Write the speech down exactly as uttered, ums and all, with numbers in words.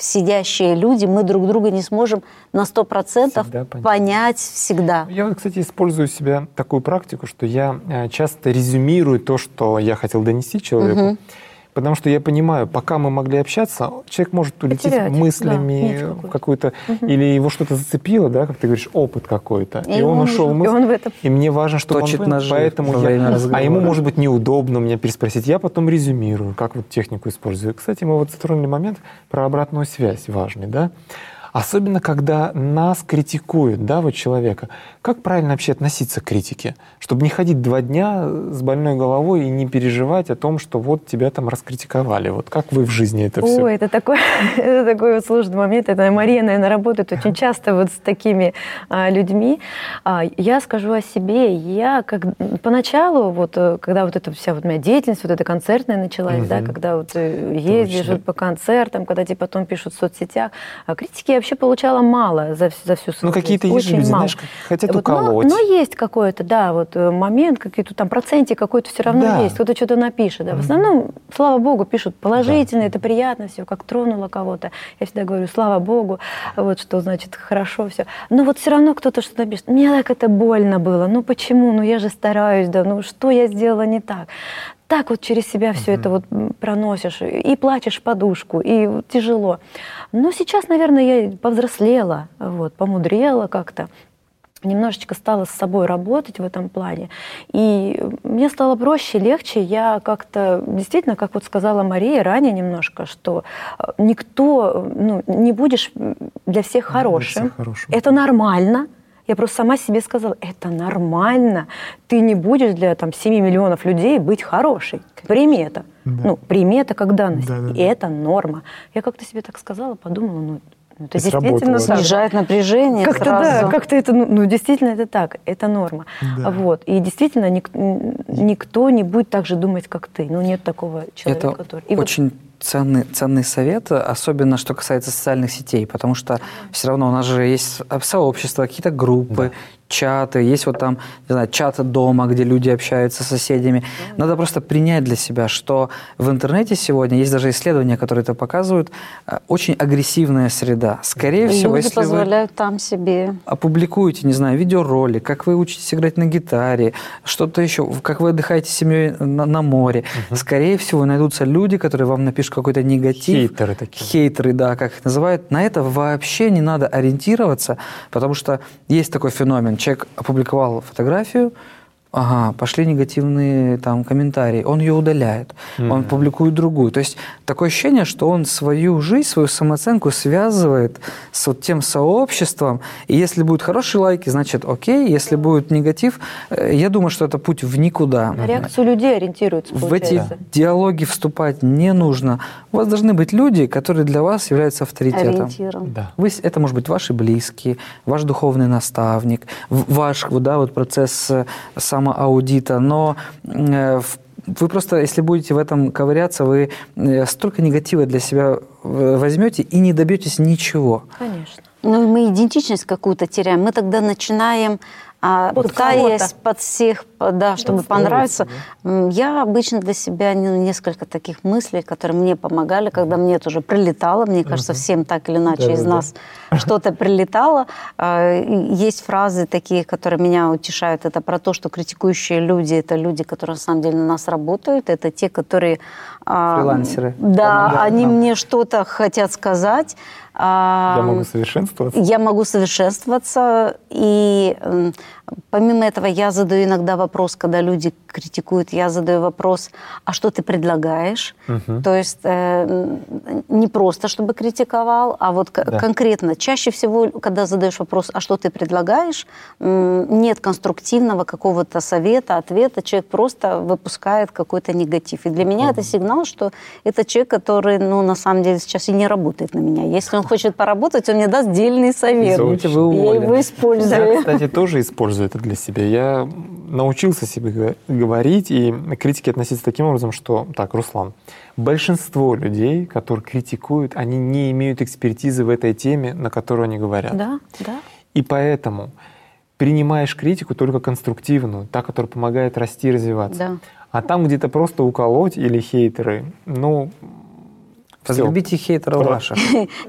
сидящие люди, мы друг друга не сможем на сто процентов понять всегда. Я, вот, кстати, использую себя такую практику, что я часто резюмирую то, что я хотел донести человеку. Угу. Потому что я понимаю, пока мы могли общаться, человек может улететь Потерять, мыслями да, в какую-то, угу. или его что-то зацепило, да, как ты говоришь, опыт какой-то, и, и он ушел в мысль, и, он в этом... и мне важно, чтобы Точит он был, поэтому я... А ему может быть неудобно меня переспросить, я потом резюмирую, как вот технику использую. Кстати, мы вот затронули момент про обратную связь важный, да. Особенно, когда нас критикуют, да, вот человека. Как правильно вообще относиться к критике? Чтобы не ходить два дня с больной головой и не переживать о том, что вот тебя там раскритиковали. Вот как вы в жизни это все? Ой, это такой, это такой вот сложный момент. Это Мария, наверное, работает очень часто вот с такими а, людьми. А, я скажу о себе. Я как, поначалу, вот, когда вот эта вся вот моя деятельность, вот эта концертная началась, угу. да, когда вот ездишь вот по концертам, когда тебе потом пишут в соцсетях, а критики я вообще получала мало за, за всю свою Ну, какие-то есть люди, мало. Знаешь, хотят вот, уколоть. Но, но есть какой-то, да, вот момент, какие-то там процентик какой-то все равно да. есть. Кто-то что-то напишет. Да. В основном, слава богу, пишут положительно, да. это приятно все, как тронуло кого-то. Я всегда говорю, слава богу, вот что значит хорошо все. Но вот все равно кто-то что-то напишет. Мне так это больно было. Ну почему? Ну я же стараюсь, да, ну что я сделала не так? Так вот через себя все uh-huh. это вот проносишь, и плачешь в подушку, и вот тяжело. Но сейчас, наверное, я повзрослела, вот, помудрела как-то, немножечко стала с собой работать в этом плане. И мне стало проще, легче. Я как-то, действительно, как вот сказала Мария ранее немножко, что никто, ну, не будешь для всех хорошим. Это нормально. Я просто сама себе сказала, это нормально. Ты не будешь для там, семи миллионов людей быть хорошей. Прими это. Да. Ну, прими это как данность. Да, да, да. И это норма. Я как-то себе так сказала, подумала, ну, это и действительно так. Снижает напряжение как-то, сразу. Да, как-то это, ну, ну, действительно это так, это норма. Да. Вот. И действительно ник- никто не будет так же думать, как ты. Ну, нет такого человека, это который... И очень... Вот... Ценный, ценный совет, особенно что касается социальных сетей, потому что все равно у нас же есть сообщества, какие-то группы, да. чаты, есть вот там, не знаю, чаты дома, где люди общаются с соседями. Надо просто принять для себя, что в интернете сегодня, есть даже исследования, которые это показывают, очень агрессивная среда. Скорее и всего, люди если позволяют вы там себе... опубликуете, не знаю, видеоролик, как вы учитесь играть на гитаре, что-то еще, как вы отдыхаете с семьей на, на море, угу. скорее всего, найдутся люди, которые вам напишут какой-то негатив. Хейтеры такие. Хейтеры, да, как их называют. На это вообще не надо ориентироваться, потому что есть такой феномен. Человек опубликовал фотографию, ага, пошли негативные там комментарии, он ее удаляет, mm-hmm. он публикует другую. То есть такое ощущение, что он свою жизнь, свою самооценку связывает с вот тем сообществом, и если будут хорошие лайки, значит окей, если будет негатив, я думаю, что это путь в никуда. На реакцию людей ориентируется, в эти диалоги вступать не нужно. У вас должны быть люди, которые для вас являются авторитетом. Ориентиром. Да. Вы, это может быть ваши близкие, ваш духовный наставник, ваш да, вот процесс сам аудита, но э, вы просто, если будете в этом ковыряться, вы э, столько негатива для себя возьмете и не добьетесь ничего. Конечно. Ну, мы идентичность какую-то теряем. Мы тогда начинаем, а, пытаясь под всех, да, чтобы да, понравиться. Да. Я обычно для себя ну, несколько таких мыслей, которые мне помогали, когда мне тоже прилетало. Мне кажется, uh-huh. всем так или иначе да, из да, нас да. что-то прилетало. Есть фразы такие, которые меня утешают. Это про то, что критикующие люди – это люди, которые на самом деле на нас работают. Это те, которые… Фрилансеры. Да, они нам. Мне что-то хотят сказать. Я могу совершенствоваться. Я могу совершенствоваться. И помимо этого я задаю иногда вопрос, когда люди критикуют, я задаю вопрос, а что ты предлагаешь? Угу. То есть э, не просто, чтобы критиковал, а вот да. конкретно. Чаще всего, когда задаешь вопрос, а что ты предлагаешь, нет конструктивного какого-то совета, ответа. Человек просто выпускает какой-то негатив. И для меня угу. это сигнал, что это человек, который, ну, на самом деле сейчас и не работает на меня. Если он хочет поработать, он мне даст дельный совет. Извините, вы уволены. Я его использую. Я, кстати, тоже использую это для себя. Я научился себе говорить и к критике относиться таким образом, что, так, Руслан, большинство людей, которые критикуют, они не имеют экспертизы в этой теме, на которую они говорят. Да, да. И поэтому принимаешь критику только конструктивную, та, которая помогает расти и развиваться. Да. А там где-то просто уколоть или хейтеры, ну… Возлюбите хейтеров ваших.